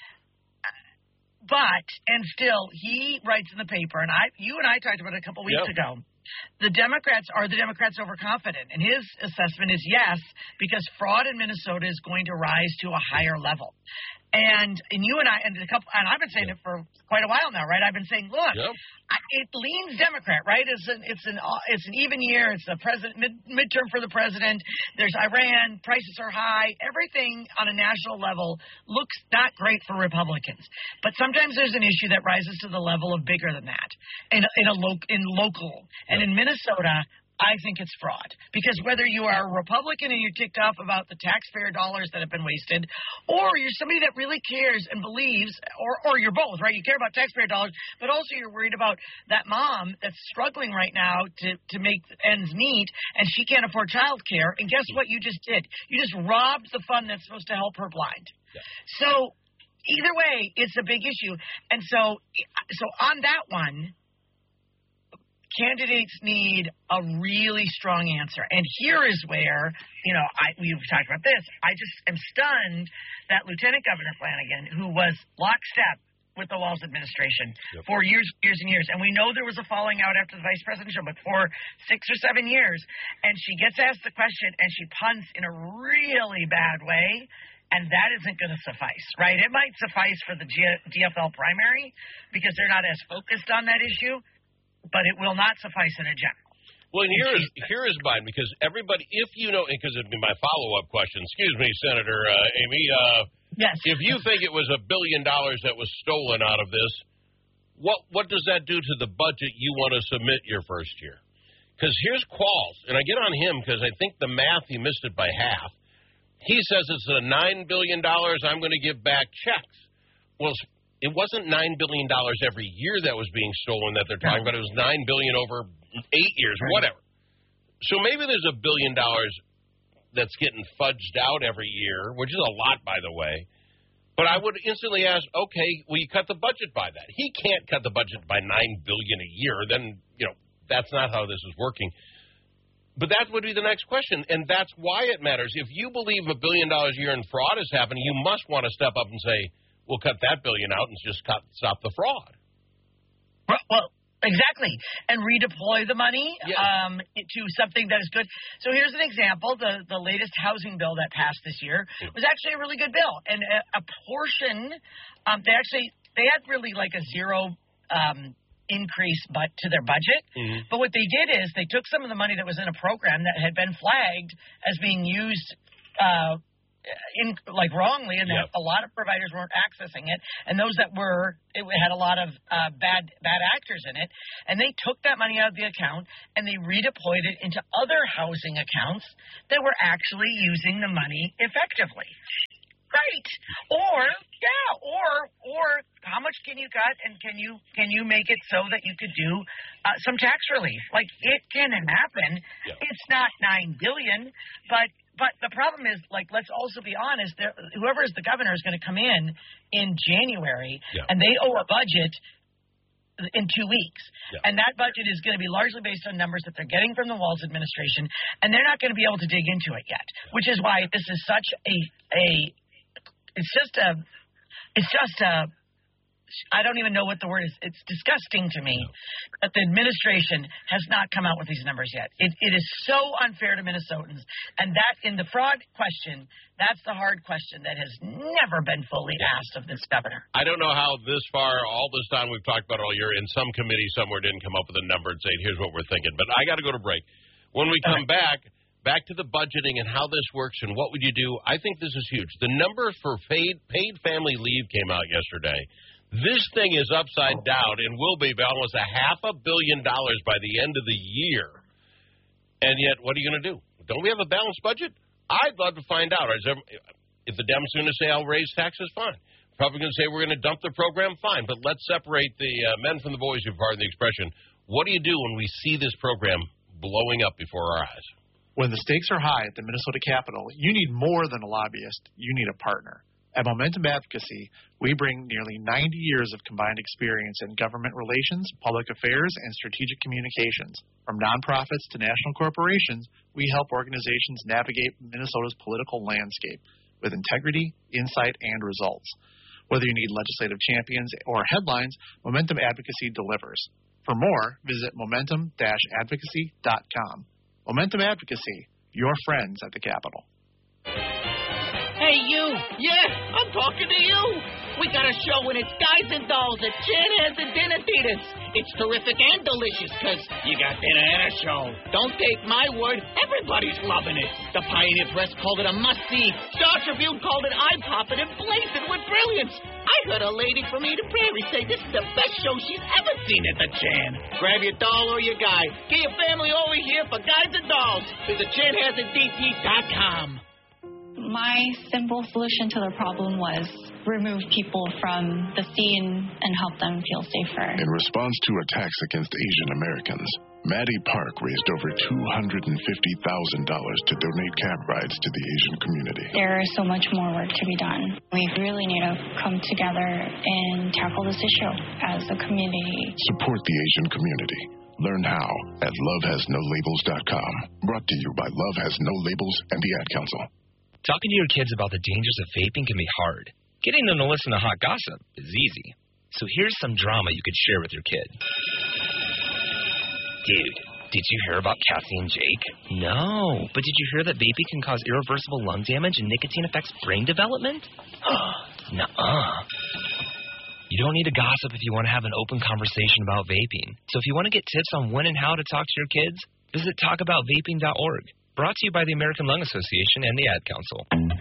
but, and still, he writes in the paper, and I, you and I talked about it a couple weeks Yeah. ago. The Democrats, are the Democrats overconfident? And his assessment is yes, because fraud in Minnesota is going to rise to a higher level. And and you and I and a couple and I've been saying it for quite a while now, right? I've been saying, look, Yep. I, it leans Democrat, right? It's an it's an it's an even year. It's the president mid, midterm for the president. There's Iran. Prices are high. Everything on a national level looks not great for Republicans. But sometimes there's an issue that rises to the level of bigger than that in a, in a lo- in local and in Minnesota. I think it's fraud, because whether you are a Republican and you're ticked off about the taxpayer dollars that have been wasted, or you're somebody that really cares and believes, or, or you're both, right? You care about taxpayer dollars, but also you're worried about that mom that's struggling right now to, to make ends meet, and she can't afford child care. And guess what you just did? You just robbed the fund that's supposed to help her blind. Yeah. So either way, it's a big issue. And so, so on that one, candidates need a really strong answer. And here is where, you know, I, we've talked about this. I just am stunned that Lieutenant Governor Flanagan, who was lockstep with the Walz administration Yep. for years, years and years, and we know there was a falling out after the vice presidential, but for six or seven years, and she gets asked the question and she punts in a really bad way, and that isn't going to suffice, right? It might suffice for the G- D F L primary because they're not as focused on that issue, but it will not suffice in a general. Well, and here is here is mine, because everybody, if you know, because it'd be my follow-up question. Excuse me, Senator uh, Amy. Uh, yes. If you think it was a billion dollars that was stolen out of this, what what does that do to the budget you want to submit your first year? Because here's Qualls, and I get on him because I think the math, he missed it by half. He says it's a nine billion dollars I'm going to give back checks. Well, it wasn't nine billion dollars every year that was being stolen that they're talking about. It was nine billion dollars over eight years, whatever. So maybe there's a billion dollars that's getting fudged out every year, which is a lot, by the way. But I would instantly ask, okay, will you cut the budget by that? He can't cut the budget by nine billion dollars a year. Then, you know, that's not how this is working. But that would be the next question, and that's why it matters. If you believe a billion dollars a year in fraud is happening, you must want to step up and say, we'll cut that billion out and just cut, stop the fraud. Well, exactly. And redeploy the money Yes. um, to something that is good. So here's an example. The, the latest housing bill that passed this year was actually a really good bill. And a, a portion, um, they actually, they had really like a zero um, increase but to their budget. Mm-hmm. But what they did is they took some of the money that was in a program that had been flagged as being used uh, in like wrongly, and Yep. that a lot of providers weren't accessing it, and those that were, it had a lot of uh, bad bad actors in it, and they took that money out of the account and they redeployed it into other housing accounts that were actually using the money effectively. Great. Or yeah, or or how much can you cut, and can you can you make it so that you could do uh, some tax relief? Like, it can happen. Yeah. It's not nine billion, but but the problem is, like, let's also be honest. There, whoever is the governor is going to come in in January, Yeah. and they owe a budget in two weeks. Yeah. And that budget is going to be largely based on numbers that they're getting from the Walz administration, and they're not going to be able to dig into it yet, which is why this is such a a It's just a, it's just a, I don't even know what the word is. It's disgusting to me that the administration has not come out with these numbers yet. It, it is so unfair to Minnesotans. And that, in the fraud question, that's the hard question that has never been fully asked of this governor. I don't know how this far, all this time we've talked about it all year, in some committee somewhere didn't come up with a number and say, here's what we're thinking. But I got to go to break. When we come back, back to the budgeting and how this works and what would you do, I think this is huge. The number for paid, paid family leave came out yesterday. This thing is upside down and will be almost a half a billion dollars by the end of the year. And yet, what are you going to do? Don't we have a balanced budget? I'd love to find out. Is there, if the Dems are going to say, I'll raise taxes, fine. Probably going to say we're going to dump the program, fine. But let's separate the uh, men from the boys, if you pardon the expression. What do you do when we see this program blowing up before our eyes? When the stakes are high at the Minnesota Capitol, you need more than a lobbyist. You need a partner. At Momentum Advocacy, we bring nearly ninety years of combined experience in government relations, public affairs, and strategic communications. From nonprofits to national corporations, we help organizations navigate Minnesota's political landscape with integrity, insight, and results. Whether you need legislative champions or headlines, Momentum Advocacy delivers. For more, visit momentum dash advocacy dot com. Momentum Advocacy, your friends at the Capitol. Hey, you. Yeah, I'm talking to you. We got a show and it's Guys and Dolls at Chan Has and Dinner Theaters. It's terrific and delicious because you got dinner and a show. Don't take my word. Everybody's loving it. The Pioneer Press called it a must-see. Star Tribune called it eye-popping and blazing with brilliance. I heard a lady from Eden Prairie say this is the best show she's ever seen at the Chan. Grab your doll or your guy. Get your family over here for Guys and Dolls. Visit chan has and d t dot com. My simple solution to the problem was remove people from the scene and help them feel safer. In response to attacks against Asian Americans, Maddie Park raised over two hundred fifty thousand dollars to donate cab rides to the Asian community. There is so much more work to be done. We really need to come together and tackle this issue as a community. Support the Asian community. Learn how at love has no labels dot com. Brought to you by Love Has No Labels and the Ad Council. Talking to your kids about the dangers of vaping can be hard. Getting them to listen to hot gossip is easy. So here's some drama you could share with your kid. Dude, did you hear about Cassie and Jake? No, but did you hear that vaping can cause irreversible lung damage and nicotine affects brain development? Nuh-uh. You don't need to gossip if you want to have an open conversation about vaping. So if you want to get tips on when and how to talk to your kids, visit talk about vaping dot org. Brought to you by the American Lung Association and the Ad Council.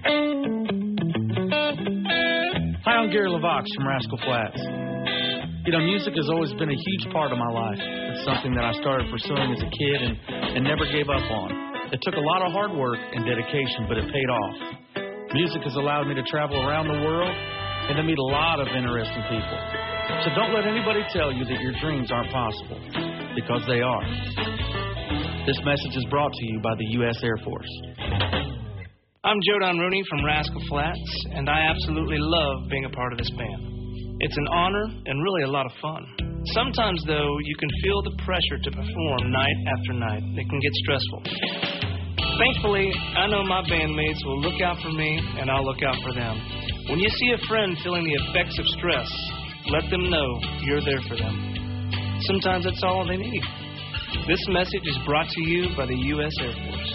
Hi, I'm Gary LaVox from Rascal Flatts. You know, music has always been a huge part of my life. It's something that I started pursuing as a kid and, and never gave up on. It took a lot of hard work and dedication, but it paid off. Music has allowed me to travel around the world and to meet a lot of interesting people. So don't let anybody tell you that your dreams aren't possible, because they are. This message is brought to you by the U S Air Force. I'm Jodan Rooney from Rascal Flatts, and I absolutely love being a part of this band. It's an honor and really a lot of fun. Sometimes, though, you can feel the pressure to perform night after night. It can get stressful. Thankfully, I know my bandmates will look out for me, and I'll look out for them. When you see a friend feeling the effects of stress, let them know you're there for them. Sometimes that's all they need. This message is brought to you by the U S Air Force.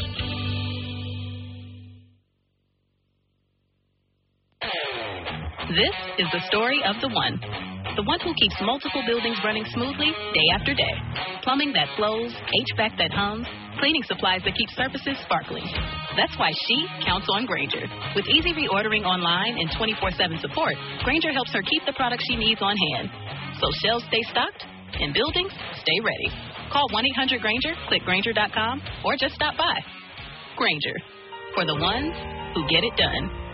This is the story of the one. The one who keeps multiple buildings running smoothly day after day. Plumbing that flows, H V A C that hums, Cleaning supplies that keep surfaces sparkling. That's why she counts on Grainger. With easy reordering online and twenty-four seven support, Grainger helps her keep the products she needs on hand. So shelves stay stocked and buildings stay ready. Call one eight hundred Grainger, click Grainger dot com, or just stop by. Grainger, for the ones who get it done.